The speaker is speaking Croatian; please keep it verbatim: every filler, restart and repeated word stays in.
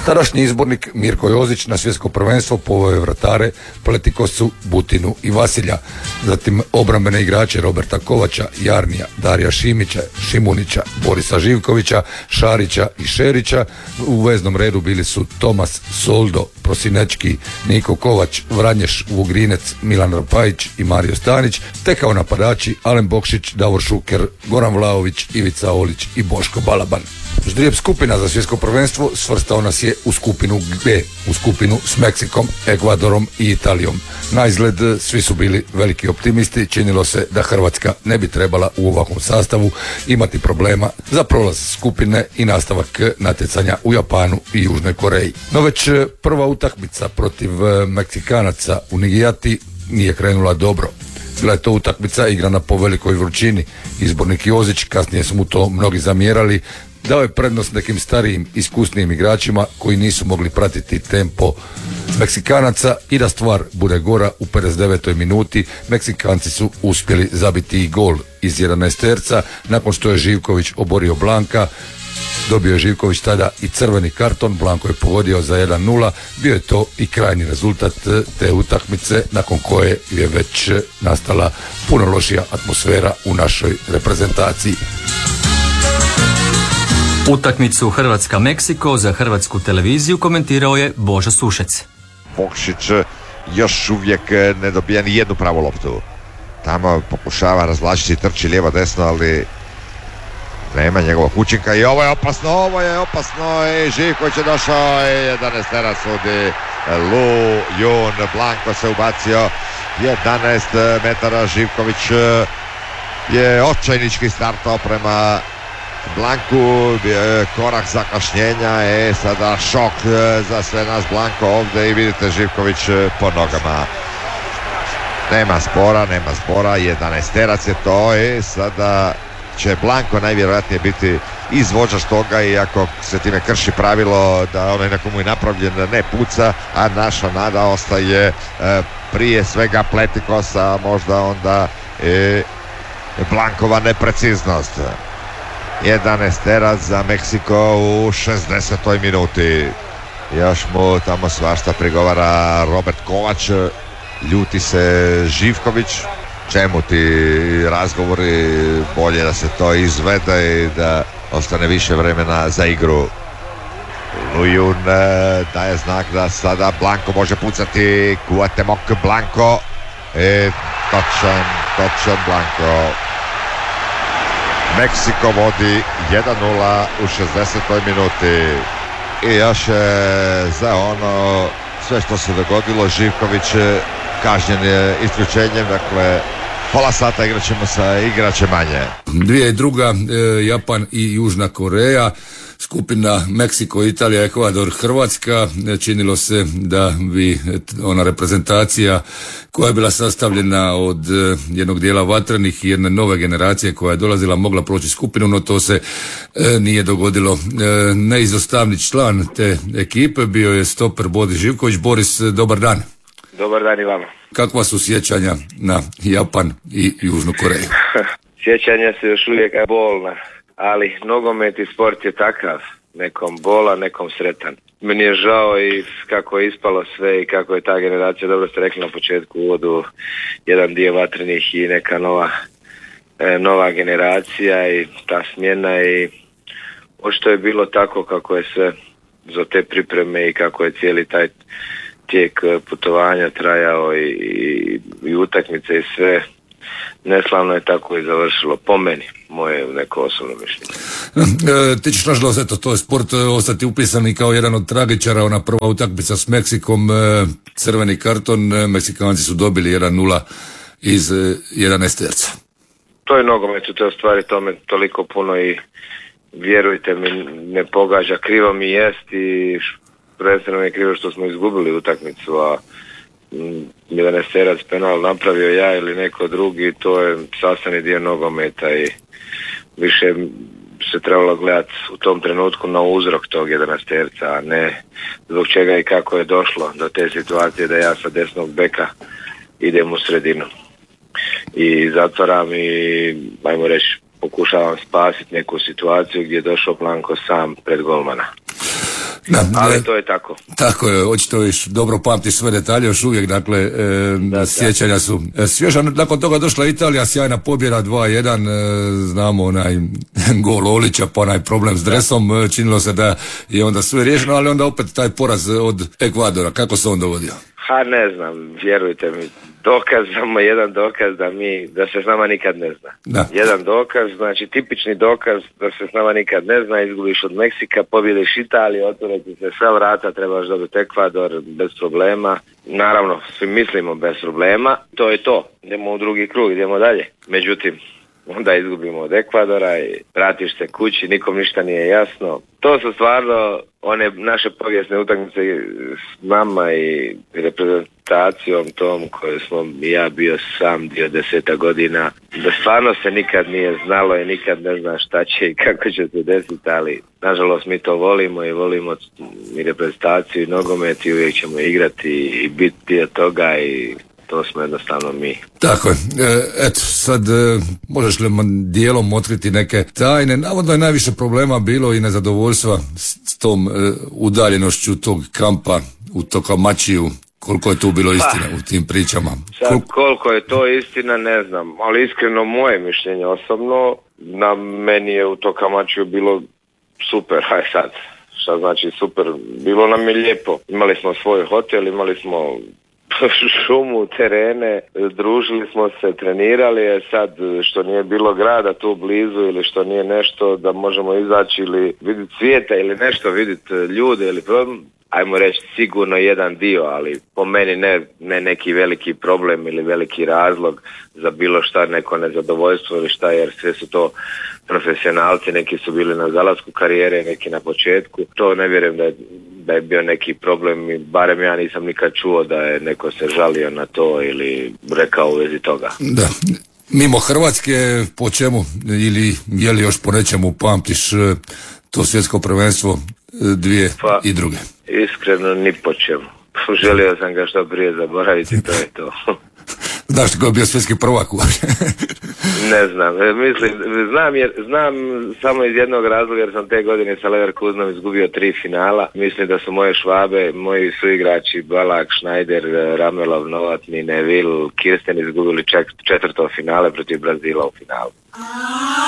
Tadašnji izbornik Mirko Jozić na svjetsko prvenstvo poveo je vratare Pletikosu, Butinu i Vasilja. Zatim obrambene igrače Roberta Kovača, Jarnija, Darija Šimića, Šimunića, Borisa Živkovića, Šarića i Šerića. U veznom redu bili su Tomas Soldo, Prosinečki, Niko Kovač, Vranješ, Vugrinec, Milan Rapajić i Mario Stanić, te kao napadači Alen Bokšić, Davor Šuker, Goran Vlaović, Ivica Olić i Boško Balaban. Ždrijeb skupina za svjetsko prvenstvo svrstao nas je u skupinu G, u skupinu s Meksikom, Ekvadorom i Italijom. Na izgled svi su bili veliki optimisti, činilo se da Hrvatska ne bi trebala u ovakvom sastavu imati problema za prolaz skupine i nastavak natjecanja u Japanu i Južnoj Koreji. No već prva utakmica protiv Meksikanaca u Nigijati nije krenula dobro. Bila je to utakmica igrana po velikoj vrućini. Izbornik Jozić, kasnije su mu to mnogi zamjerali, dao je prednost nekim starijim, iskusnijim igračima koji nisu mogli pratiti tempo Meksikanaca i da stvar bude gora u pedeset devetoj minuti Meksikanci su uspjeli zabiti i gol iz jedanaesterca nakon što je Živković oborio Blanka. Dobio je Živković tada i crveni karton, Blanko je pogodio za jedan nula, bio je to i krajnji rezultat te utakmice nakon koje je već nastala puno lošija atmosfera u našoj reprezentaciji. Utakmicu Hrvatska-Meksiko za Hrvatsku televiziju komentirao je Božo Sušec. Bokšić još uvijek ne dobija ni jednu pravu loptu. Tamo pokušava razvlačiti, trči lijevo desno, ali nema njegovog učinka i ovo je opasno, ovo je opasno i Živković je došao i jedanaesterac sudi Lu Jun, Blanko se ubacio jedanaest metara, Živković je očajnički startao prema Blanku, korak zakašnjenja, je sada šok za sve nas. Blanko ovdje i vidite Živković po nogama. Nema spora, nema spora, jedanaesterac je to i sada će Blanko najvjerojatnije biti izvođač toga, iako se time krši pravilo da onaj na komu je napravljen ne puca, a naša nada ostaje prije svega Pletikosa, možda onda i Blankova nepreciznost. jedanaesterac za Meksiko u šezdesetoj minuti. Još mu tamo svašta prigovara Robert Kovač, ljuti se Živković. Čemu ti razgovori, bolje da se to izvede i da ostane više vremena za igru. Lujun daje znak da sada Blanko može pucati. Kuatemok Blanko. I točan, točan Blanko. Meksiko vodi jedan nula u šezdesetoj minuti. I još za ono sve što se dogodilo Živković kažnjen je isključenjem, dakle pola sata igrat ćemo sa igrače manje. Dvije i druga, e, Japan i Južna Koreja, skupina Meksiko, Italija, Ekvador, Hrvatska. Činilo se da bi ona reprezentacija koja je bila sastavljena od e, jednog dijela vatrenih i jedne nove generacije koja je dolazila mogla proći skupinu, no to se e, nije dogodilo. E, neizostavni član te ekipe bio je stoper Boris Živković. Boris, dobar dan. Dobar dan i vama. Kakva su sjećanja na Japan i Južnu Koreju? Sjećanja su još uvijek bolna, ali nogomet i sport je takav. Nekom bola, nekom sretan. Meni je žao i kako je ispalo sve i kako je ta generacija, dobro ste rekli na početku u uvodu, jedan dio vatrenih i neka nova, e, nova generacija i ta smjena i očito je bilo tako kako je sve za te pripreme i kako je cijeli taj tijek putovanja trajao i, i, i utakmice i sve neslavno je tako i završilo, po meni, moje neko osobno mišljenje. E, ti ćeš nažalost, eto, to je sport, ostati upisan i kao jedan od tragičara, ona prva utakmica s Meksikom, e, crveni karton, e, Meksikanci su dobili jedan nula iz e, jedanaesterca. To je nogomet, to je u stvari tome toliko puno i vjerujte mi ne pogađa, krivo mi jest i prvenstveno mi je krivo što smo izgubili utakmicu, a jedanaesterac penal napravio ja ili neko drugi, to je sastavni dio nogometa i više se trebalo gledati u tom trenutku na uzrok tog jedanaesterca, a ne zbog čega i kako je došlo do te situacije da ja sa desnog beka idem u sredinu i zatvaram i ajmo reći pokušavam spasiti neku situaciju gdje je došao Blanko sam pred golmana. Da, ali ne, to je tako. tako je, očito viš dobro pamtiš sve detalje još uvijek, dakle e, Da, sjećanja da. su e, svježa. Nakon toga došla Italija, sjajna pobjeda dva jedan, e, znamo onaj gol Olića pa onaj problem s dresom, e, činilo se da je onda sve riješeno, ali onda opet taj poraz od Ekvadora, kako se on dovodio? Ha, ne znam, vjerujte mi, dokaz, samo jedan dokaz da mi, da se s nama nikad ne zna. Da. Jedan dokaz, znači tipični dokaz da se s nama nikad ne zna, izgubiš od Meksika, pobjediš Italiju, otvore ti se sva vrata, trebaš dobiti Ekvador bez problema. Naravno, svi mislimo bez problema, to je to, idemo u drugi krug, idemo dalje. Međutim, onda izgubimo od Ekvadora i vratiš se kući, nikom ništa nije jasno. To su stvarno one naše povijesne utakmice s nama i reprezentacijom tom koje smo i ja bio sam dio deseta godina, da stvarno se nikad nije znalo i nikad ne zna šta će i kako će se desiti, ali nažalost mi to volimo i volimo i reprezentaciju i nogomet i uvijek ćemo igrati i biti dio toga i to smo jednostavno mi. Tako je. E, eto, sad e, možeš li dijelom otkriti neke tajne? Navodno je najviše problema bilo i nezadovoljstva s, s tom e, udaljenošću tog kampa u Tokamatiju. Koliko je tu bilo istine pa, u tim pričama? Sad, Kol- koliko je to istina ne znam, ali iskreno moje mišljenje osobno, na meni je u Tokamatiju bilo super, haj sad, šta znači super, bilo nam je lijepo. Imali smo svoj hotel, imali smo šumu, terene, družili smo se, trenirali je sad što nije bilo grada tu blizu ili što nije nešto da možemo izaći ili vidjeti svijeta ili nešto vidjeti ljude ili ajmo reći sigurno jedan dio, ali po meni ne, ne neki veliki problem ili veliki razlog za bilo šta, neko nezadovoljstvo ili šta, jer sve su to profesionalci, neki su bili na zalasku karijere, neki na početku. To ne vjerujem da je, da je bio neki problem i barem ja nisam nikad čuo da je neko se žalio na to ili rekao u vezi toga. Da. Mimo Hrvatske, po čemu ili je li još po nečemu pamtiš to svjetsko prvenstvo dvije pa, i druge? Iskreno ni po čemu. Želio sam ga što prije zaboraviti, to je to. Znaš tko je bio svjetski prvak? Ne znam, mislim, znam, jer, znam samo iz jednog razloga jer sam te godine sa Leverkusenom izgubio tri finala. Mislim da su moje Švabe, moji suigrači Balak, Schneider, Ramelov, Novotny, Neville, Kirsten izgubili četvrto finale protiv Brazila u finalu.